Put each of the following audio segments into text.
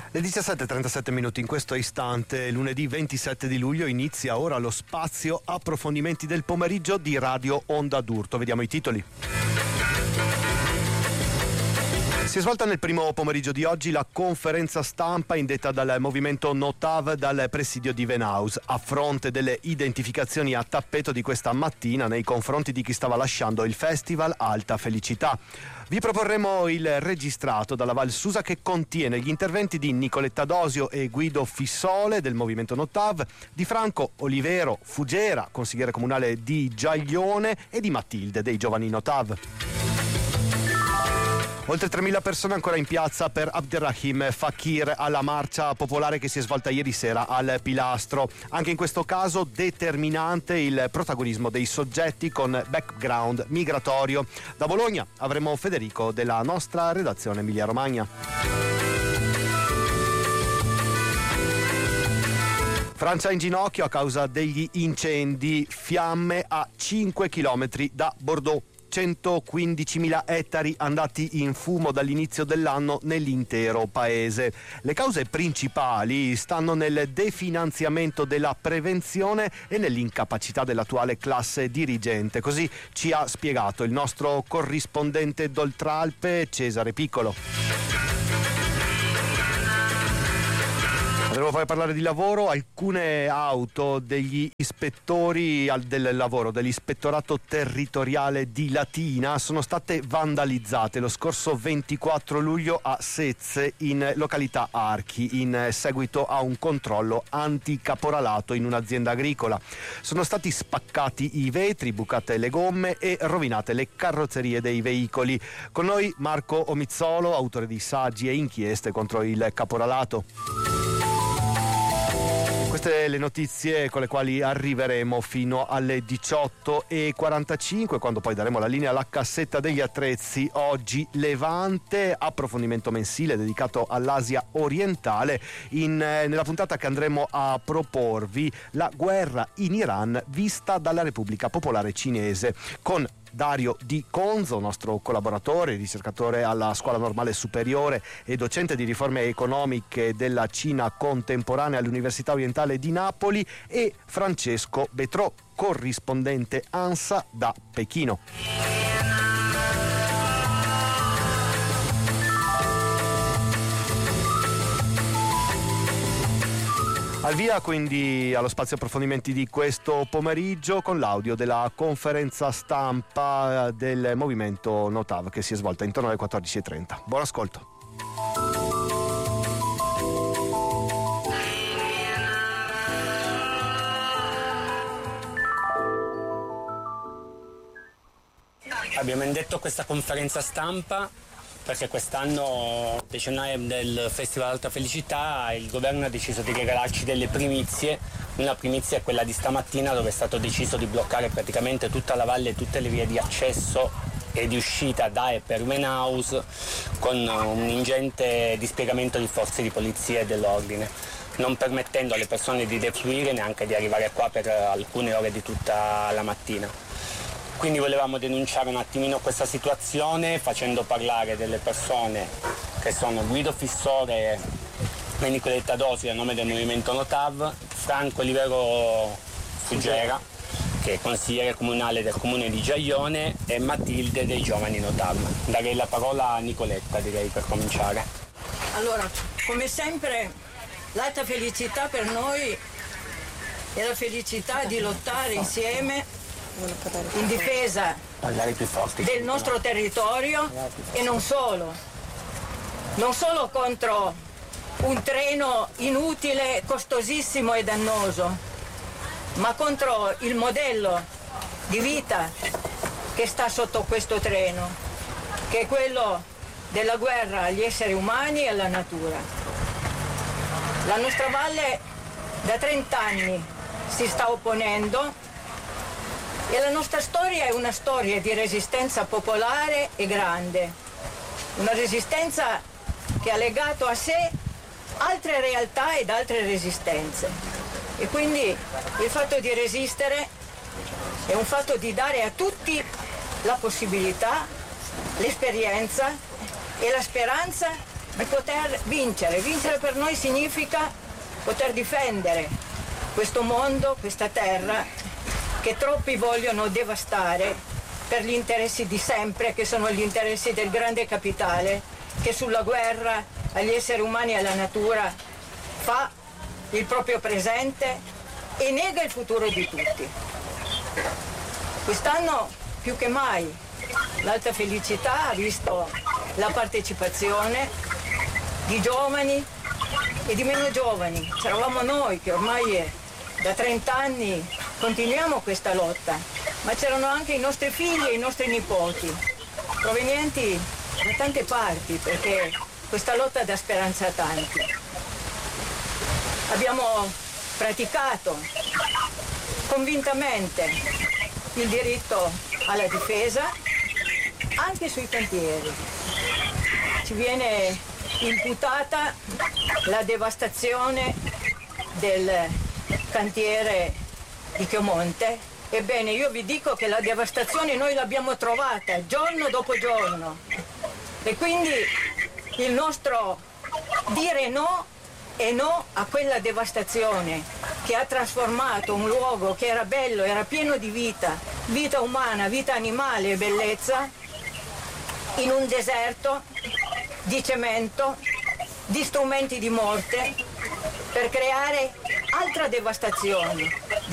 Le 17:37 minuti in questo istante, lunedì 27 di luglio, inizia ora lo spazio approfondimenti del pomeriggio di Radio Onda d'Urto. Vediamo i titoli. Si è svolta nel primo pomeriggio di oggi la conferenza stampa indetta dal movimento Notav dal presidio di Venaus, a fronte delle identificazioni a tappeto di questa mattina nei confronti di chi stava lasciando il festival Alta Felicità. Vi proporremo il registrato dalla Val Susa, che contiene gli interventi di Nicoletta Dosio e Guido Fissole del movimento Notav, di Franco Olivero Fugera, consigliere comunale di Giaglione, e di Matilde dei Giovani Notav. Oltre 3.000 persone ancora in piazza per Abderrahim Fakir alla marcia popolare che si è svolta ieri sera al Pilastro. Anche in questo caso determinante il protagonismo dei soggetti con background migratorio. Da Bologna avremo Federico della nostra redazione Emilia-Romagna. Francia in ginocchio a causa degli incendi, fiamme a 5 chilometri da Bordeaux. 115.000 ettari andati in fumo dall'inizio dell'anno nell'intero paese. Le cause principali stanno nel definanziamento della prevenzione e nell'incapacità dell'attuale classe dirigente. Così ci ha spiegato il nostro corrispondente d'Oltralpe, Cesare Piccolo. Andremo poi a parlare di lavoro. Alcune auto degli ispettori del lavoro dell'ispettorato territoriale di Latina sono state vandalizzate lo scorso 24 luglio a Sezze, in località Archi, in seguito a un controllo anticaporalato in un'azienda agricola. Sono stati spaccati i vetri, bucate le gomme e rovinate le carrozzerie dei veicoli. Con noi Marco Omizzolo, autore di saggi e inchieste contro il caporalato. Queste le notizie con le quali arriveremo fino alle 18:45, quando poi daremo la linea alla cassetta degli attrezzi. Oggi Levante, approfondimento mensile dedicato all'Asia orientale. Nella puntata che andremo a proporvi, la guerra in Iran vista dalla Repubblica Popolare Cinese, con Dario Di Conzo, nostro collaboratore, ricercatore alla Scuola Normale Superiore e docente di riforme economiche della Cina contemporanea all'Università Orientale di Napoli, e Francesco Betrò, corrispondente ANSA da Pechino. Al via quindi allo spazio approfondimenti di questo pomeriggio con l'audio della conferenza stampa del movimento Notav che si è svolta intorno alle 14:30. Buon ascolto. Abbiamo indetto questa conferenza stampa perché quest'anno, decennale del Festival Alta Felicità, il governo ha deciso di regalarci delle primizie. Una primizia è quella di stamattina, dove è stato deciso di bloccare praticamente tutta la valle e tutte le vie di accesso e di uscita da e per Venaus, con un ingente dispiegamento di forze di polizia e dell'ordine, non permettendo alle persone di defluire, neanche di arrivare qua per alcune ore di tutta la mattina. Quindi volevamo denunciare un attimino questa situazione, facendo parlare delle persone che sono Guido Fissore e Nicoletta Dosio a nome del movimento Notav, Franco Olivero Fugera, che è consigliere comunale del comune di Giaglione, e Matilde dei Giovani Notav. Darei la parola a Nicoletta, direi, per cominciare. Allora, come sempre, l'alta felicità per noi è la felicità di lottare insieme in difesa del nostro territorio, e non solo contro un treno inutile, costosissimo e dannoso, ma contro il modello di vita che sta sotto questo treno, che è quello della guerra agli esseri umani e alla natura. La nostra valle da 30 anni si sta opponendo, e la nostra storia è una storia di resistenza popolare e grande, una resistenza che ha legato a sé altre realtà ed altre resistenze. E quindi il fatto di resistere è un fatto di dare a tutti la possibilità, l'esperienza e la speranza di poter vincere. Vincere per noi significa poter difendere questo mondo, questa terra che troppi vogliono devastare per gli interessi di sempre, che sono gli interessi del grande capitale, che sulla guerra agli esseri umani e alla natura fa il proprio presente e nega il futuro di tutti. Quest'anno più che mai l'Alta Felicità ha visto la partecipazione di giovani e di meno giovani. C'eravamo noi che ormai da 30 anni continuiamo questa lotta, ma c'erano anche i nostri figli e i nostri nipoti, provenienti da tante parti, perché questa lotta dà speranza a tanti. Abbiamo praticato convintamente il diritto alla difesa anche sui cantieri. Ci viene imputata la devastazione del cantiere di Chiomonte. Ebbene, io vi dico che la devastazione noi l'abbiamo trovata giorno dopo giorno e quindi il nostro dire no è no a quella devastazione che ha trasformato un luogo che era bello, era pieno di vita, vita umana, vita animale e bellezza, in un deserto di cemento, di strumenti di morte, per creare altra devastazione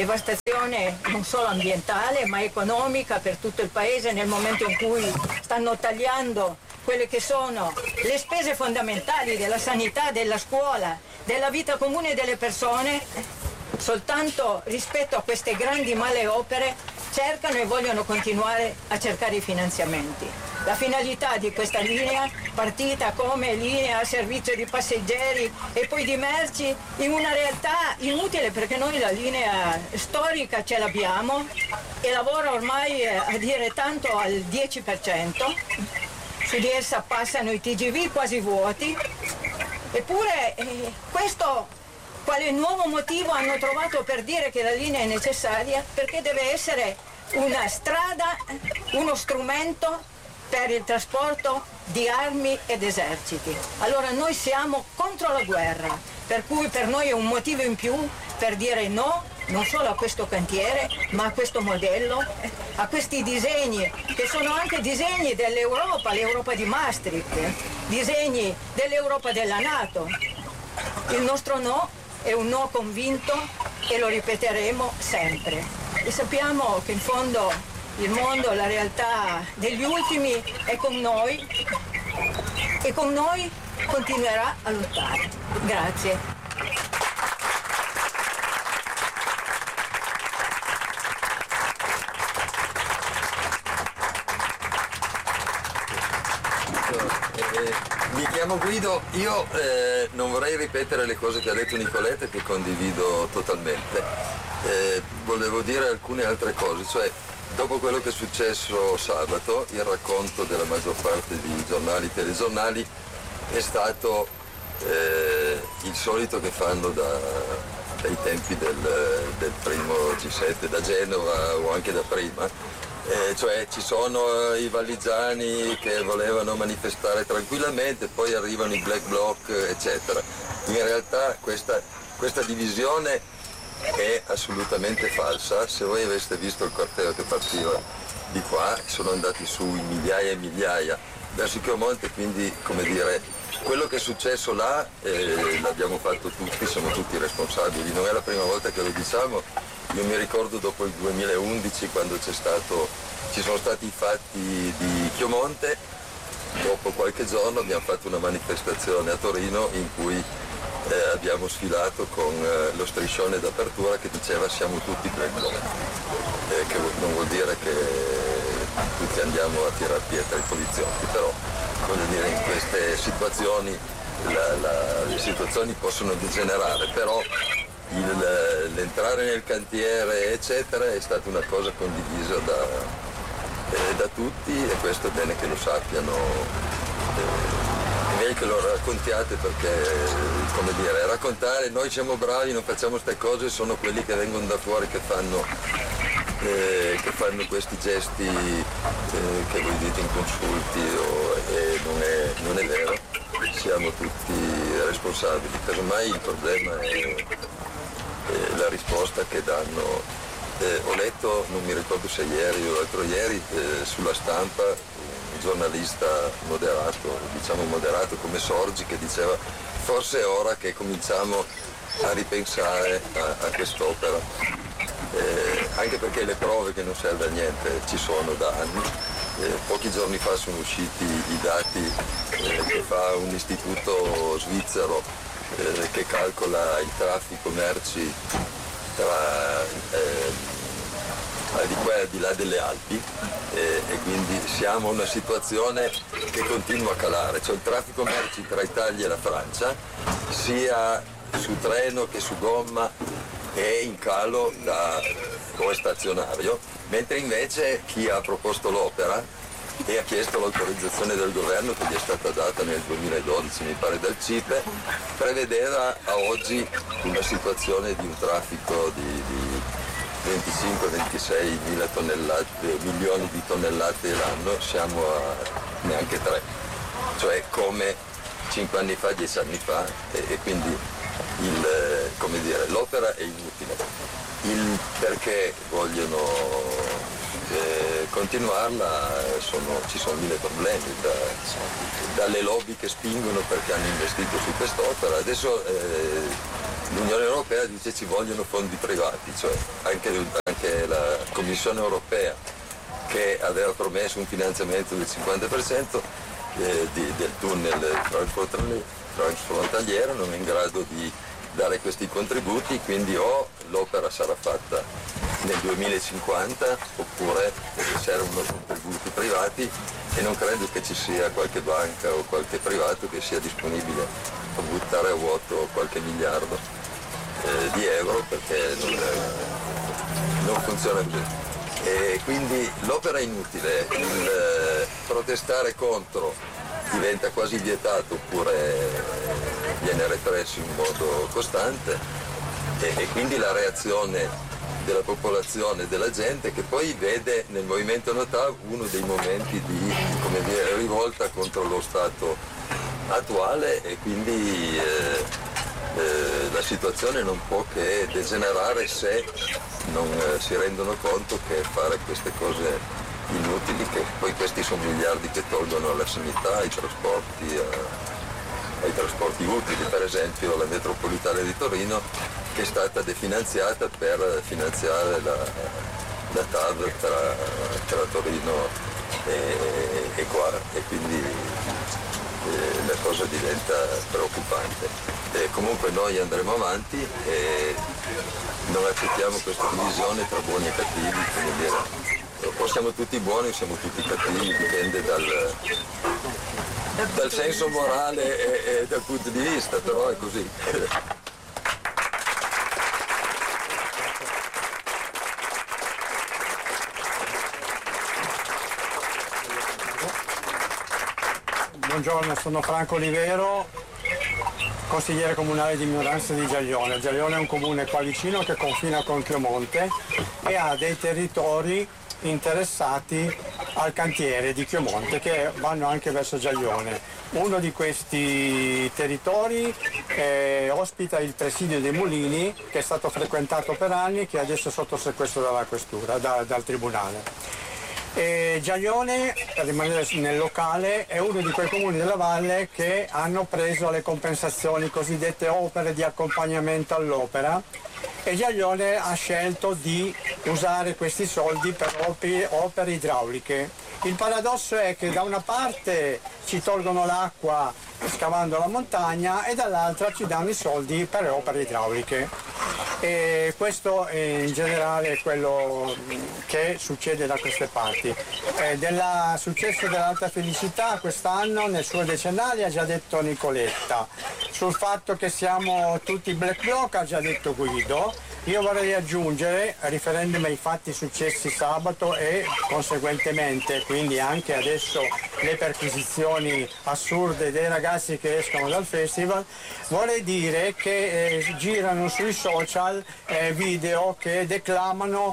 non solo ambientale ma economica per tutto il paese, nel momento in cui stanno tagliando quelle che sono le spese fondamentali della sanità, della scuola, della vita comune delle persone. Soltanto rispetto a queste grandi male opere cercano e vogliono continuare a cercare i finanziamenti. La finalità di questa linea, partita come linea a servizio di passeggeri e poi di merci, in una realtà inutile perché noi la linea storica ce l'abbiamo e lavora ormai a dire tanto al 10%, su di essa passano i TGV quasi vuoti, eppure questo quale nuovo motivo hanno trovato per dire che la linea è necessaria? Perché deve essere una strada, uno strumento per il trasporto di armi ed eserciti. Allora noi siamo contro la guerra, per cui per noi è un motivo in più per dire no, non solo a questo cantiere, ma a questo modello, a questi disegni, che sono anche disegni dell'Europa, l'Europa di Maastricht, disegni dell'Europa della NATO. Il nostro no è un no convinto e lo ripeteremo sempre. E sappiamo che in fondo il mondo, la realtà degli ultimi è con noi e con noi continuerà a lottare. Grazie. Mi chiamo Guido, io non vorrei ripetere le cose che ha detto Nicoletta, che condivido totalmente. Volevo dire alcune altre cose, cioè dopo quello che è successo sabato, il racconto della maggior parte di giornali e telegiornali è stato il solito che fanno dai tempi del primo G7 da Genova o anche da prima. Cioè ci sono i valligiani che volevano manifestare tranquillamente, poi arrivano i black bloc, eccetera. In realtà questa divisione è assolutamente falsa. Se voi aveste visto il corteo che partiva di qua, sono andati su in migliaia e migliaia verso Chiomonte, quindi come dire, quello che è successo là l'abbiamo fatto tutti, siamo tutti responsabili, non è la prima volta che lo diciamo. Io mi ricordo dopo il 2011 quando ci sono stati i fatti di Chiomonte, dopo qualche giorno abbiamo fatto una manifestazione a Torino in cui abbiamo sfilato con lo striscione d'apertura che diceva siamo tutti black bloc, che non vuol dire che tutti andiamo a tirar pietre ai poliziotti, però voglio dire in queste situazioni le situazioni possono degenerare, però l'entrare nel cantiere eccetera è stata una cosa condivisa da tutti e questo è bene che lo sappiano, è meglio che lo raccontiate perché come dire, raccontare noi siamo bravi, non facciamo queste cose, sono quelli che vengono da fuori che fanno questi gesti che voi dite inconsulti non è vero. siamo tutti responsabili, casomai il problema è la risposta che danno. Ho letto, non mi ricordo se ieri o l'altro ieri, sulla stampa un giornalista moderato come Sorgi, che diceva forse è ora che cominciamo a ripensare a quest'opera, anche perché le prove che non serve a niente ci sono da anni. Pochi giorni fa sono usciti i dati che fa un istituto svizzero che calcola il traffico merci di qua e di là delle Alpi, e quindi siamo in una situazione che continua a calare, cioè il traffico merci tra Italia e la Francia, sia su treno che su gomma, è in calo o è stazionario, mentre invece chi ha proposto l'opera e ha chiesto l'autorizzazione del governo, che gli è stata data nel 2012 mi pare dal CIPE, prevedeva a oggi una situazione di un traffico di 25-26 milioni di tonnellate l'anno, siamo a neanche 3, cioè come 5 anni fa, 10 anni fa, e quindi l'opera è inutile. Il perché vogliono continuarla ci sono mille problemi, dalle lobby che spingono perché hanno investito su quest'opera. Adesso l'Unione Europea dice ci vogliono fondi privati, cioè anche la Commissione Europea, che aveva promesso un finanziamento del 50% del tunnel transfrontaliero, non è in grado di dare questi contributi, quindi o l'opera sarà fatta nel 2050 oppure servono contributi privati, e non credo che ci sia qualche banca o qualche privato che sia disponibile a buttare a vuoto qualche miliardo di euro, perché non funziona così. E quindi l'opera è inutile, il protestare contro diventa quasi vietato oppure viene represso in modo costante, e quindi la reazione della popolazione, della gente, che poi vede nel movimento Notav uno dei momenti di rivolta contro lo Stato attuale, e quindi la situazione non può che degenerare se non si rendono conto che fare queste cose inutili, che poi questi sono miliardi che tolgono alla sanità, ai trasporti utili, per esempio la metropolitana di Torino, che è stata definanziata per finanziare la TAV tra Torino e qua, e quindi la cosa diventa preoccupante. Comunque noi andremo avanti e non accettiamo questa divisione tra buoni e cattivi, come dire. O siamo tutti buoni o siamo tutti cattivi, dipende dal senso morale e dal punto di vista, però è così. Buongiorno, sono Franco Olivero, consigliere comunale di minoranza di Giaglione. Giaglione è un comune qua vicino che confina con Chiomonte e ha dei territori interessati al cantiere di Chiomonte che vanno anche verso Giaglione. Uno di questi territori ospita il presidio dei Mulini, che è stato frequentato per anni e che adesso è sotto sequestro dalla questura, dal tribunale. Giaglione, per rimanere nel locale, è uno di quei comuni della valle che hanno preso le compensazioni, cosiddette opere di accompagnamento all'opera, e Giaglione ha scelto di usare questi soldi per opere idrauliche. Il paradosso è che da una parte ci tolgono l'acqua scavando la montagna e dall'altra ci danno i soldi per opere idrauliche. E questo in generale è quello che succede da queste parti. Del successo dell'Alta Felicità quest'anno nel suo decennale ha già detto Nicoletta, sul fatto che siamo tutti black bloc ha già detto Guido. Io vorrei aggiungere, riferendomi ai fatti successi sabato e conseguentemente quindi anche adesso le perquisizioni assurde dei ragazzi che escono dal festival, vorrei dire che girano sui social video che declamano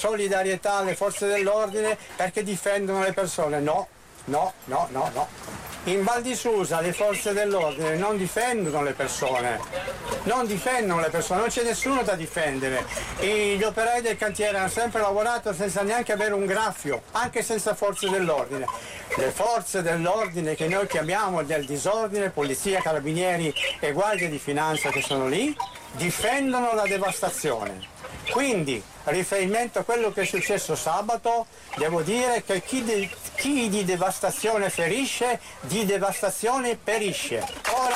solidarietà alle forze dell'ordine perché difendono le persone. No. In Val di Susa le forze dell'ordine non difendono le persone, non c'è nessuno da difendere. Gli operai del cantiere hanno sempre lavorato senza neanche avere un graffio, anche senza forze dell'ordine. Le forze dell'ordine che noi chiamiamo del disordine, polizia, carabinieri e guardie di finanza che sono lì, difendono la devastazione. Quindi, riferimento a quello che è successo sabato, devo dire che chi di devastazione ferisce, di devastazione perisce. Ora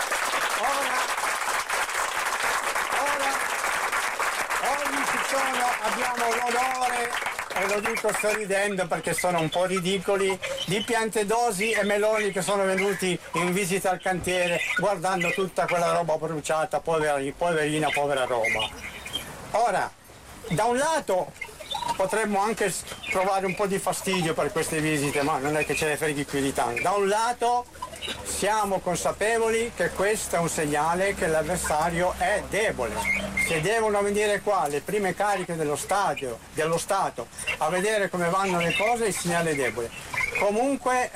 oggi abbiamo l'onore, e lo dico sorridendo perché sono un po' ridicoli, di Piantedosi e Meloni che sono venuti in visita al cantiere guardando tutta quella roba bruciata, poverina, povera roba. Ora, da un lato potremmo anche provare un po' di fastidio per queste visite, ma non è che ce ne freghi più di tanto. Da un lato siamo consapevoli che questo è un segnale che l'avversario è debole. Se devono venire qua le prime cariche dello Stato a vedere come vanno le cose, il segnale è debole. Comunque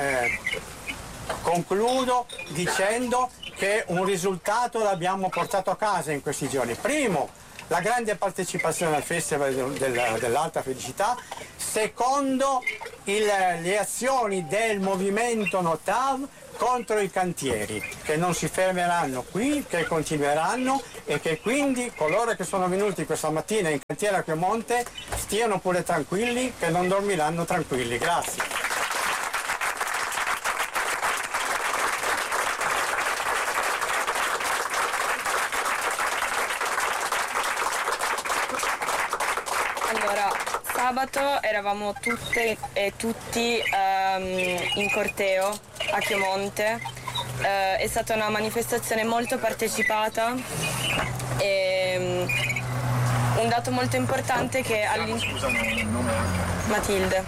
concludo dicendo che un risultato l'abbiamo portato a casa in questi giorni. Primo, la grande partecipazione al Festival dell'Alta Felicità. Secondo, le azioni del movimento Notav contro i cantieri, che non si fermeranno qui, che continueranno e che quindi coloro che sono venuti questa mattina in cantiere a Piemonte stiano pure tranquilli, che non dormiranno tranquilli. Grazie. Sabato eravamo tutte e tutti in corteo a Piemonte, è stata una manifestazione molto partecipata e un dato molto importante è che Matilde.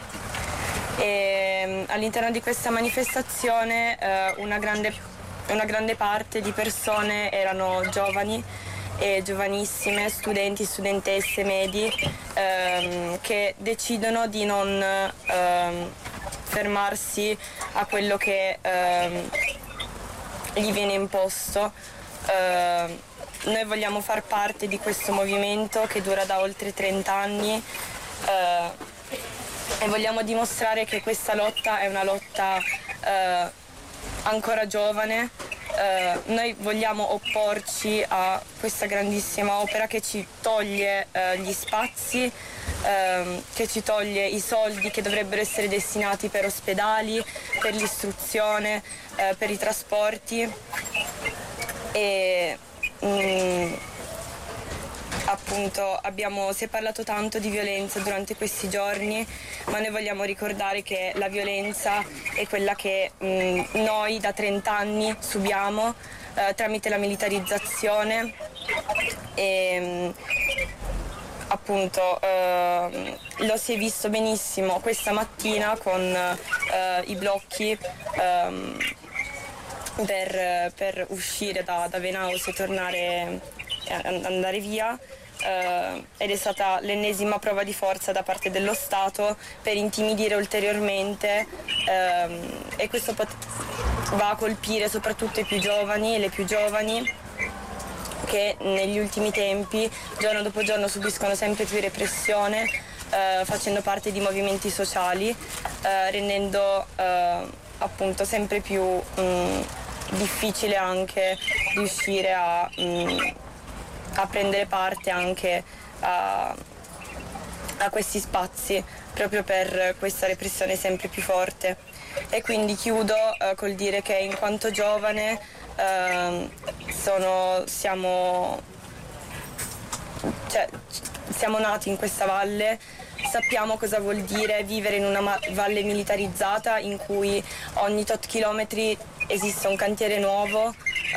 E all'interno di questa manifestazione una grande parte di persone erano giovani e giovanissime, studenti, studentesse, medi, che decidono di non fermarsi a quello che gli viene imposto. Noi vogliamo far parte di questo movimento che dura da oltre 30 anni e vogliamo dimostrare che questa lotta è una lotta ancora giovane. Noi vogliamo opporci a questa grandissima opera che ci toglie gli spazi, che ci toglie i soldi che dovrebbero essere destinati per ospedali, per l'istruzione, per i trasporti e appunto si è parlato tanto di violenza durante questi giorni, ma noi vogliamo ricordare che la violenza è quella che noi da 30 anni subiamo tramite la militarizzazione e appunto lo si è visto benissimo questa mattina con i blocchi per uscire da Venaus e andare via. Ed è stata l'ennesima prova di forza da parte dello Stato per intimidire ulteriormente e questo va a colpire soprattutto i più giovani e le più giovani che negli ultimi tempi giorno dopo giorno subiscono sempre più repressione facendo parte di movimenti sociali rendendo appunto sempre più difficile anche riuscire a prendere parte anche a questi spazi proprio per questa repressione sempre più forte. E quindi chiudo col dire che in quanto giovane siamo nati in questa valle, sappiamo cosa vuol dire vivere in una valle militarizzata in cui ogni tot chilometri esiste un cantiere nuovo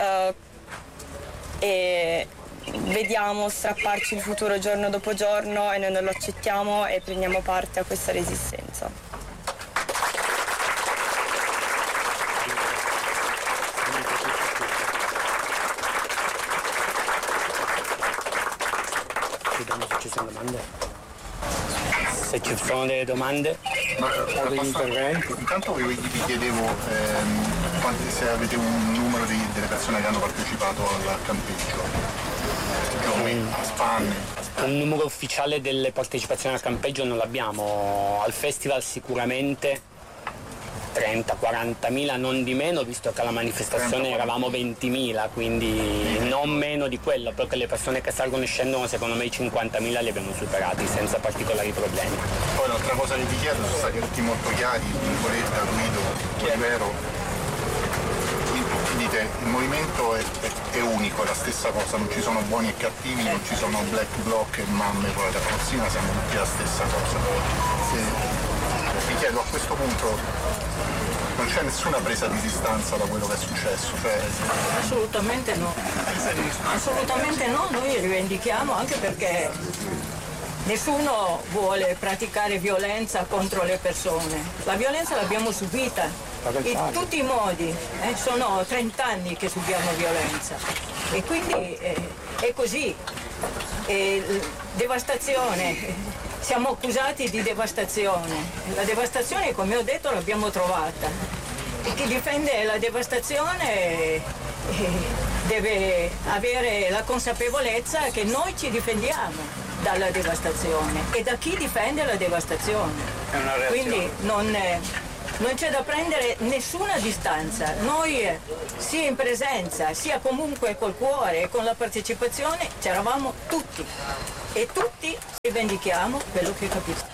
e vediamo strapparci il futuro giorno dopo giorno e noi non lo accettiamo e prendiamo parte a questa resistenza. Se ci sono delle domande. o degli interventi. Intanto vi chiedevo se avete un numero delle persone che hanno partecipato al campeggio, a spanne. Un numero ufficiale delle partecipazioni al campeggio non l'abbiamo, al festival sicuramente 30-40.000, non di meno, visto che alla manifestazione eravamo 20.000, quindi non meno di quello, perché le persone che salgono e scendono secondo me i 50.000 li abbiamo superati senza particolari problemi. Poi l'altra cosa che vi chiedo, sono stati tutti molto chiari, Nicoletta, Guido, Olivero. Dite, il movimento è unico, è la stessa cosa, non ci sono buoni e cattivi, non ci sono black bloc e mamme poi da Corsina, siamo tutti la stessa cosa. Vi chiedo, a questo punto non c'è nessuna presa di distanza da quello che è successo? Assolutamente no, assolutamente no, noi rivendichiamo, anche perché nessuno vuole praticare violenza contro le persone, la violenza l'abbiamo subita in tutti i modi, sono 30 anni che subiamo violenza e quindi è così. Devastazione, siamo accusati di devastazione, la devastazione come ho detto l'abbiamo trovata e chi difende la devastazione deve avere la consapevolezza che noi ci difendiamo dalla devastazione e da chi difende la devastazione. Quindi non c'è da prendere nessuna distanza, noi sia in presenza sia comunque col cuore e con la partecipazione c'eravamo tutti e tutti rivendichiamo quello che capisco.